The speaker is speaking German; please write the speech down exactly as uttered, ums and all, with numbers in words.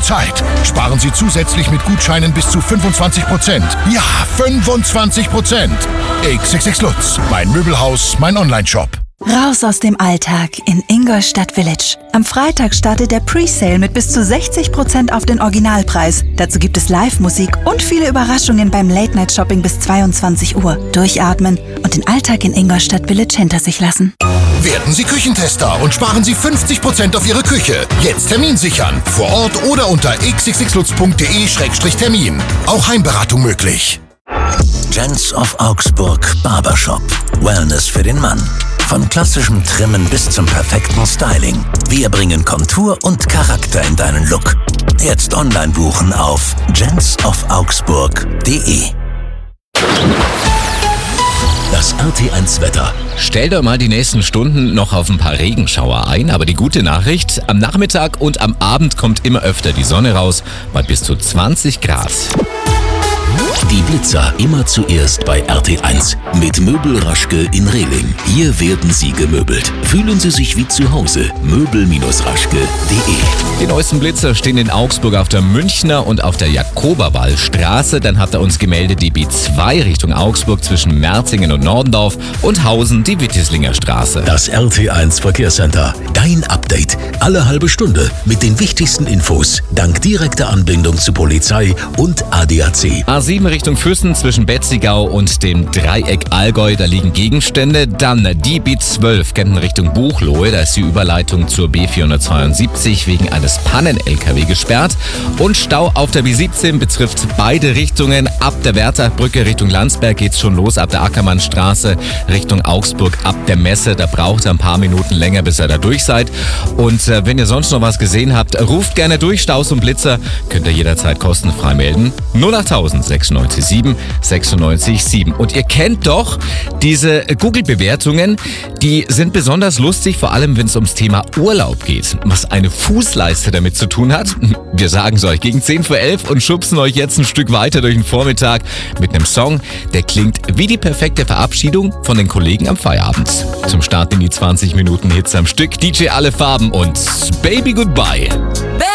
Zeit. Sparen Sie zusätzlich mit Gutscheinen bis zu fünfundzwanzig Prozent. Ja, fünfundzwanzig Prozent. X X X Lutz, mein Möbelhaus, mein Onlineshop. Raus aus dem Alltag in Ingolstadt Village. Am Freitag startet der Presale mit bis zu sechzig Prozent auf den Originalpreis. Dazu gibt es Live-Musik und viele Überraschungen beim Late-Night-Shopping bis zweiundzwanzig Uhr. Durchatmen und den Alltag in Ingolstadt Village hinter sich lassen. Werden Sie Küchentester und sparen Sie fünfzig Prozent auf Ihre Küche. Jetzt Termin sichern. Vor Ort oder unter x x x lutz punkt d e Schrägstrich Termin. Auch Heimberatung möglich. Gents of Augsburg Barbershop. Wellness für den Mann. Von klassischem Trimmen bis zum perfekten Styling. Wir bringen Kontur und Charakter in deinen Look. Jetzt online buchen auf gents of augsburg punkt d e. Das R T eins Wetter. Stellt euch mal die nächsten Stunden noch auf ein paar Regenschauer ein, aber die gute Nachricht, am Nachmittag und am Abend kommt immer öfter die Sonne raus, bei bis zu zwanzig Grad. Die Blitzer immer zuerst bei R T eins mit Möbel Raschke in Rehling. Hier werden Sie gemöbelt. Fühlen Sie sich wie zu Hause. möbel raschke punkt d e. Die neuesten Blitzer stehen in Augsburg auf der Münchner und auf der Jakoberwallstraße. Dann hat er uns gemeldet die B zwei Richtung Augsburg zwischen Merzingen und Nordendorf und Hausen die Wittislinger Straße. Das R T eins Verkehrscenter. Dein Update. Alle halbe Stunde mit den wichtigsten Infos. Dank direkter Anbindung zu Polizei und A D A C. A sieben Richtung Füssen zwischen Betzigau und dem Dreieck Allgäu, da liegen Gegenstände. Dann die B zwölf Kempten Richtung Buchloe, da ist die Überleitung zur B vierhundertzweiundsiebzig wegen eines Pannen-L K W gesperrt. Und Stau auf der B siebzehn betrifft beide Richtungen. Ab der Wärterbrücke Richtung Landsberg geht's schon los, ab der Ackermannstraße Richtung Augsburg, ab der Messe. Da braucht ihr ein paar Minuten länger, bis ihr da durch seid. Und äh, wenn ihr sonst noch was gesehen habt, ruft gerne durch. Staus und Blitzer könnt ihr jederzeit kostenfrei melden. null achttausend sechsundneunzig sieben sechsundneunzig sieben. Und ihr kennt doch diese Google-Bewertungen, die sind besonders lustig, vor allem wenn es ums Thema Urlaub geht. Was eine Fußleiste damit zu tun hat, wir sagen es euch gegen zehn vor elf und schubsen euch jetzt ein Stück weiter durch den Vormittag mit einem Song, der klingt wie die perfekte Verabschiedung von den Kollegen am Feierabend. Zum Start in die zwanzig Minuten Hits am Stück, D J Alle Farben und Baby Goodbye.